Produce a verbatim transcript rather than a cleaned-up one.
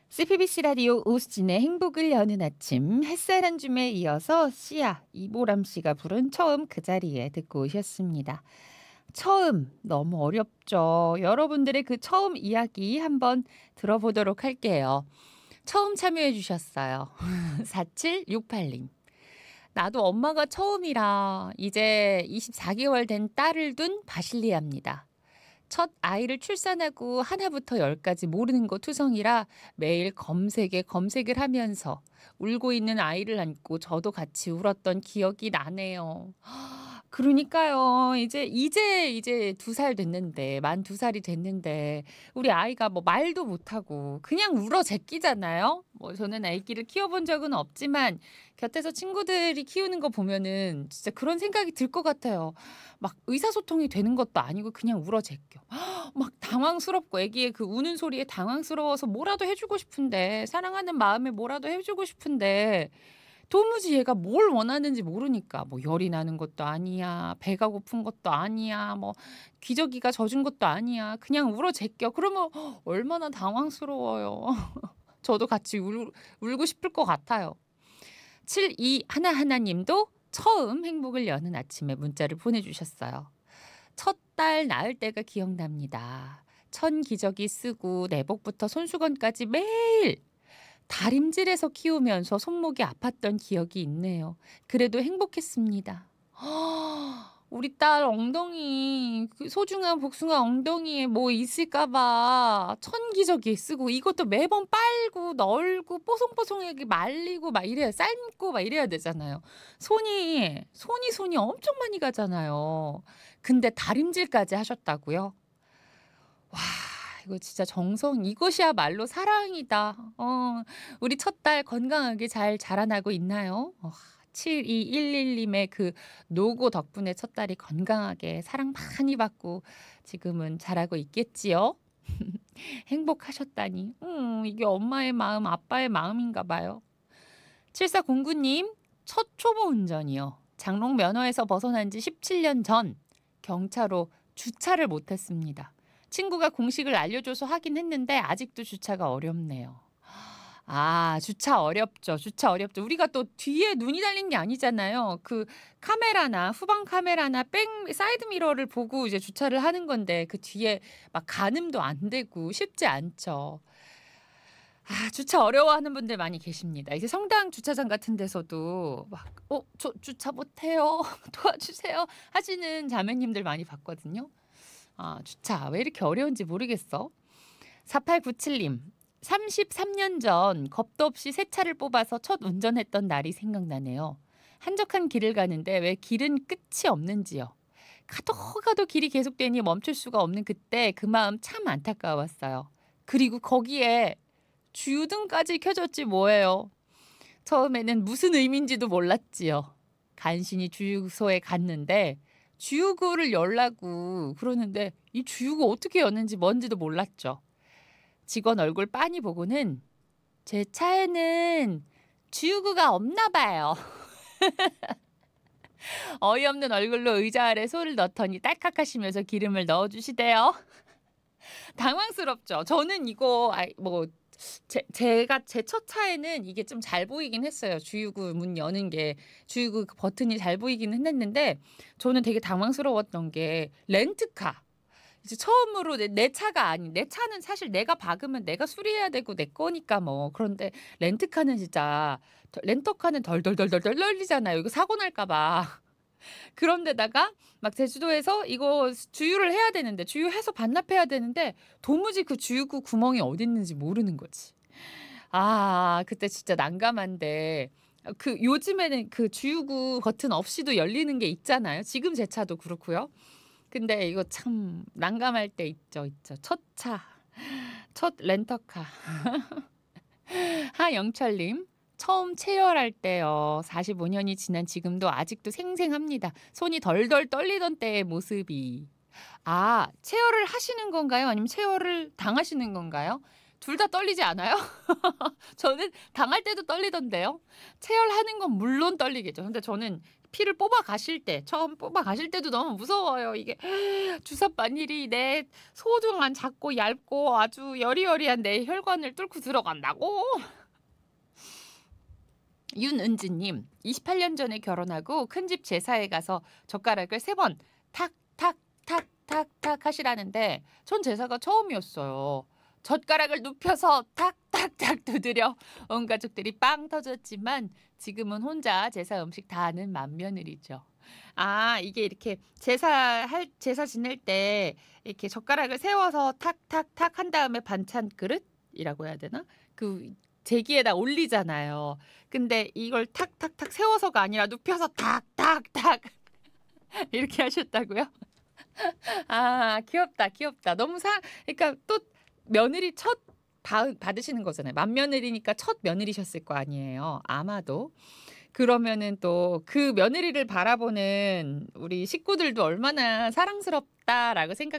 씨피비씨 라디오 오수진의 행복을 여는 아침 햇살 한 줌에 이어서 씨야 이보람 씨가 부른 처음 그 자리에 듣고 오셨습니다. 처음 너무 어렵죠. 여러분들의 그 처음 이야기 한번 들어보도록 할게요. 처음 참여해 주셨어요. 사칠육팔 님. 나도 엄마가 처음이라 이제 이십사 개월 된 딸을 둔 바실리아입니다. 첫 아이를 출산하고 하나부터 열까지 모르는 거 투성이라 매일 검색에 검색을 하면서 울고 있는 아이를 안고 저도 같이 울었던 기억이 나네요. 그러니까요. 이제 이제 이제 두 살 됐는데 만 두 살이 됐는데 우리 아이가 뭐 말도 못하고 그냥 울어 제끼잖아요. 뭐 저는 아기를 키워본 적은 없지만 곁에서 친구들이 키우는 거 보면은 진짜 그런 생각이 들 것 같아요. 막 의사소통이 되는 것도 아니고 그냥 울어 제껴. 막 당황스럽고 아기의 그 우는 소리에 당황스러워서 뭐라도 해 주고 싶은데 사랑하는 마음에 뭐라도 해 주고 싶은데 도무지 얘가 뭘 원하는지 모르니까 뭐 열이 나는 것도 아니야. 배가 고픈 것도 아니야. 뭐 기저귀가 젖은 것도 아니야. 그냥 울어 제껴. 그러면 얼마나 당황스러워요. 저도 같이 울 울고 싶을 것 같아요. 칠이일일 님도 처음 행복을 여는 아침에 문자를 보내주셨어요. 첫 딸 낳을 때가 기억납니다. 천 기저귀 쓰고 내복부터 손수건까지 매일 다림질해서 키우면서 손목이 아팠던 기억이 있네요. 그래도 행복했습니다. 우리 딸 엉덩이 그 소중한 복숭아 엉덩이에 뭐 있을까 봐 천기저귀 쓰고 이것도 매번 빨고 널고 뽀송뽀송하게 말리고 막 이래야 삶고 막 이래야 되잖아요. 손이 손이 손이 엄청 많이 가잖아요. 근데 다림질까지 하셨다고요? 와 이거 진짜 정성 이것이야말로 사랑이다. 어 우리 첫 딸 건강하게 잘 자라나고 있나요? 어 칠이일일 님의 그 노고 덕분에 첫 딸이 건강하게 사랑 많이 받고 지금은 자라고 있겠지요? 행복하셨다니. 음 이게 엄마의 마음 아빠의 마음인가 봐요. 칠사공구 님 첫 초보 운전이요. 장롱 면허에서 벗어난 지 십칠 년 전 경차로 주차를 못 했습니다. 친구가 공식을 알려줘서 하긴 했는데 아직도 주차가 어렵네요. 아 주차 어렵죠. 주차 어렵죠. 우리가 또 뒤에 눈이 달린 게 아니잖아요. 그 카메라나 후방 카메라나 백 사이드 미러를 보고 이제 주차를 하는 건데 그 뒤에 막 가늠도 안 되고 쉽지 않죠. 아 주차 어려워하는 분들 많이 계십니다. 이제 성당 주차장 같은 데서도 막 "어 저 주차 못해요. 도와주세요." 하시는 자매님들 많이 봤거든요. 아 주차 왜 이렇게 어려운지 모르겠어. 사팔구칠 님. 삼십삼 년 전 겁도 없이 새 차를 뽑아서 첫 운전했던 날이 생각나네요. 한적한 길을 가는데 왜 길은 끝이 없는지요. 가도 가도 길이 계속되니 멈출 수가 없는 그때 그 마음 참 안타까웠어요. 그리고 거기에 주유등까지 켜졌지 뭐예요. 처음에는 무슨 의미인지도 몰랐지요. 간신히 주유소에 갔는데 주유구를 열라고 그러는데 이 주유구 어떻게 여는지 뭔지도 몰랐죠. 직원 얼굴 빤히 보고는 "제 차에는 주유구가 없나 봐요." 어이없는 얼굴로 의자 아래 손을 넣더니 딸깍하시면서 기름을 넣어 주시대요. 당황스럽죠. 저는 이거 아이 뭐 제 제가 제 첫 차에는 이게 좀 잘 보이긴 했어요. 주유구 문 여는 게 주유구 그 버튼이 잘 보이기는 했는데 저는 되게 당황스러웠던 게 렌트카 이제 처음으로 내 내 차가 아닌 내 차는 사실 내가 박으면 내가 수리해야 되고 내 거니까 뭐. 그런데 렌트카는 진짜 덜 렌터카는 덜덜덜덜덜 떨리잖아요, 이거 사고 날까 봐. 그런 데다가 막 제주도에서 이거 스 주유를 해야 되는데 주유해서 반납해야 되는데 도무지 그 주유구 구멍이 어디 있는지 모르는 거지. 아 그때 진짜 난감한데 어 그 요즘에는 그 주유구 버튼 없이도 열리는 게 있잖아요. 지금 제 차도 그렇고요. 근데 이거 참 난감할 때 있죠, 있죠. 첫 차, 첫 렌터카. 하영철 님. 처음 체열할 때요. 사십오 년이 지난 지금도 아직도 생생합니다. 손이 덜덜 떨리던 때의 모습이. 아 체열을 하시는 건가요? 아니면 체열을 당하시는 건가요? 둘 다 떨리지 않아요? 저는 당할 때도 떨리던데요. 체열하는 건 물론 떨리겠죠. 근데 저는 피를 뽑아 가실 때 처음 뽑아 가실 때도 너무 무서워요. 이게 주사 바늘이 내 소중한 작고 얇고 아주 여리여리한 내 혈관을 뚫고 들어간다고. 윤은지 님. 이십팔 년 전에 결혼하고 큰집 제사에 가서 젓가락을 세 번 탁 탁 탁 탁 탁 하시라는데 전 제사가 처음이었어요. 젓가락을 눕혀서 탁 탁 탁 두드려 온 가족들이 빵 터졌지만 지금은 혼자 제사 음식 다 하는 맏며느리죠. 아 이게 이렇게 제사할 제사 지낼 때 이렇게 젓가락을 세워서 탁 탁 탁 한 다음에 반찬 그릇이라고 해야 되나? 그 제기에다 올리잖아요. 근데 이걸 탁 탁 탁 세워서가 아니라 눕혀서 탁 탁 탁 이렇게 하셨다고요? 아 귀엽다, 귀엽다. 너무 사 그러니까 또 며느리 첫 받 받으시는 거잖아요. 맏며느리니까 첫 며느리셨을 거 아니에요 아마도. 그러면은 또 그 며느리를 바라보는 우리 식구들도 '얼마나 사랑스럽다.'라고 생각